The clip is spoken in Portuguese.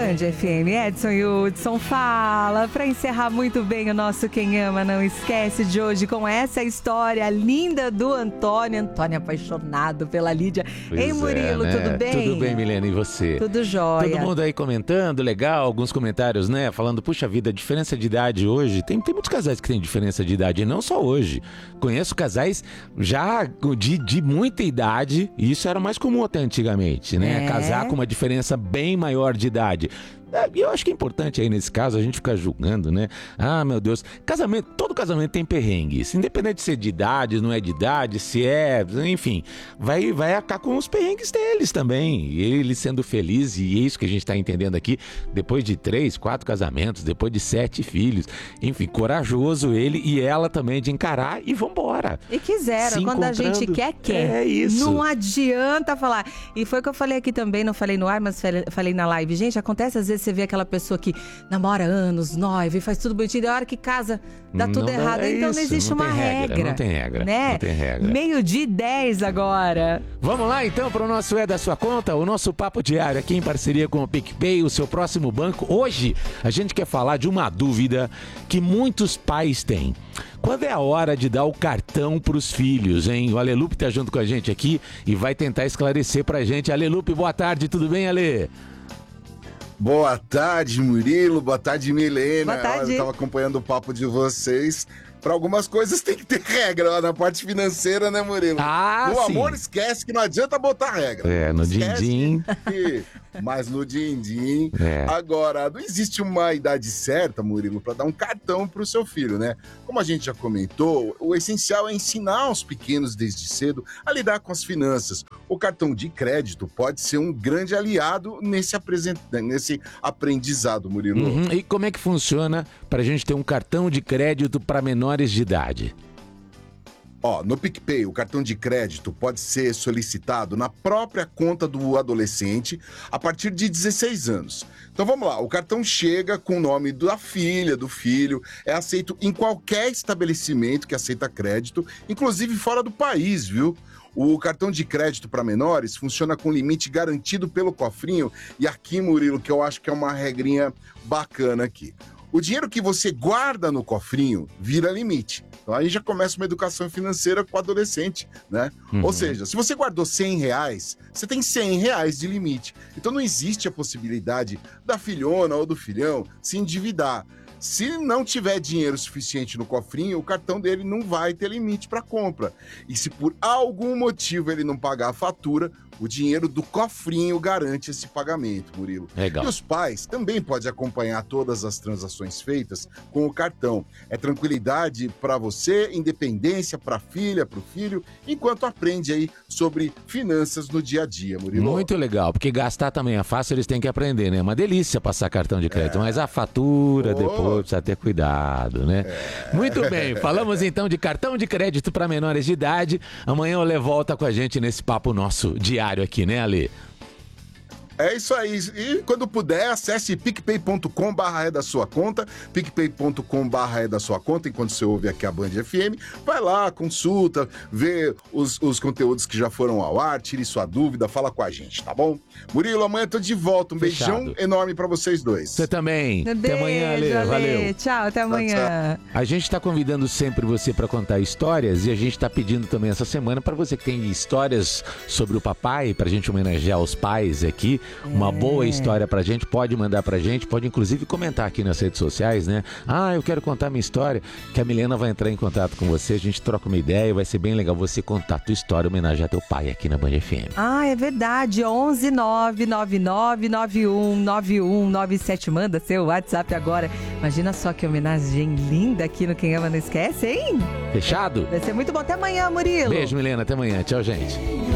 Band FM, Edson e Hudson fala. Para encerrar muito bem o nosso Quem Ama Não Esquece de hoje com essa história linda do Antônio. Antônio apaixonado pela Lídia. Ei, Murilo, tudo bem? Tudo bem, Milena, e você? Tudo jóia. Todo mundo aí comentando, legal, alguns comentários, né? Falando, puxa vida, a diferença de idade hoje. Tem muitos casais que têm diferença de idade, e não só hoje. Conheço casais já de muita idade, e isso era mais comum até antigamente, né? Casar com uma diferença bem maior de idade. E eu acho que é importante aí nesse caso a gente ficar julgando, né? Ah, meu Deus, todo casamento tem perrengues, independente de ser de idade, não é de idade, se é, enfim, vai acabar com os perrengues deles também, e ele sendo feliz, e é isso que a gente tá entendendo aqui, depois de 3, 4 casamentos, depois de 7 filhos, enfim, corajoso ele e ela também de encarar e vambora. E quiseram, quando a gente quer. É isso. Não adianta falar. E foi o que eu falei aqui também, não falei no ar, mas falei na live. Gente, acontece às vezes você vê aquela pessoa que namora anos, noiva e faz tudo bonitinho, e a hora que casa dá tudo errado. Então não existe uma regra. Não tem regra, né? Não tem regra. 12:10 agora. Vamos lá então para o nosso É da Sua Conta, o nosso papo diário aqui em parceria com o PicPay, o seu próximo banco. Hoje a gente quer falar de uma dúvida que muitos pais têm. Quando é a hora de dar o cartão para os filhos, hein? O Alelupe tá junto com a gente aqui e vai tentar esclarecer pra gente. Alelupe, boa tarde, tudo bem, Ale? Boa tarde, Murilo. Boa tarde, Milena. Boa tarde. Eu tava acompanhando o papo de vocês. Para algumas coisas tem que ter regra lá na parte financeira, né, Murilo? No sim. amor, esquece que não adianta botar regra. No Esquece din-din. Mas no din-din. Agora, não existe uma idade certa, Murilo, para dar um cartão pro seu filho, né? Como a gente já comentou, o essencial é ensinar os pequenos desde cedo a lidar com as finanças. O cartão de crédito pode ser um grande aliado nesse aprendizado, Murilo. E como é que funciona para a gente ter um cartão de crédito para menores de idade? No PicPay, o cartão de crédito pode ser solicitado na própria conta do adolescente a partir de 16 anos. Então vamos lá, o cartão chega com o nome da filha, do filho, é aceito em qualquer estabelecimento que aceita crédito, inclusive fora do país, viu? O cartão de crédito para menores funciona com limite garantido pelo cofrinho, e aqui, Murilo, que eu acho que é uma regrinha bacana aqui. O dinheiro que você guarda no cofrinho vira limite. Então aí já começa uma educação financeira com o adolescente, né? Ou seja, se você guardou R$100, você tem R$100 de limite. Então não existe a possibilidade da filhona ou do filhão se endividar. Se não tiver dinheiro suficiente no cofrinho, o cartão dele não vai ter limite para compra. E se por algum motivo ele não pagar a fatura, o dinheiro do cofrinho garante esse pagamento, Murilo. Legal. E os pais também podem acompanhar todas as transações feitas com o cartão. É tranquilidade para você, independência para a filha, para o filho, enquanto aprende aí sobre finanças no dia a dia, Murilo. Muito legal, porque gastar também é fácil, eles têm que aprender, né? É uma delícia passar cartão de crédito, mas a fatura depois precisa ter cuidado, né? Muito bem, falamos então de cartão de crédito para menores de idade. Amanhã o Ale volta com a gente nesse papo nosso diário aqui, né, Ale? É isso aí. E quando puder, acesse picpay.com/é da sua conta, picpay.com/é da sua conta, enquanto você ouve aqui a Band FM. Vai lá, consulta, vê os conteúdos que já foram ao ar, tire sua dúvida, fala com a gente, tá bom? Murilo, amanhã eu tô de volta. Um beijão enorme pra vocês dois. Você também. Beijo, até amanhã, Ale. Valeu. Tchau, até amanhã. Tchau. A gente tá convidando sempre você para contar histórias, e a gente tá pedindo também essa semana para você que tem histórias sobre o papai, pra gente homenagear os pais aqui. Uma boa história pra gente, pode mandar pra gente, pode inclusive comentar aqui nas redes sociais, né? Eu quero contar minha história, que a Milena vai entrar em contato com você, a gente troca uma ideia, vai ser bem legal você contar a tua história, homenagear teu pai aqui na Band FM. É verdade, 11 999 919197, manda seu WhatsApp agora. Imagina só que homenagem linda aqui no Quem Ama Não Esquece, hein? Fechado? Vai ser muito bom, até amanhã, Murilo. Beijo, Milena, até amanhã, tchau, gente.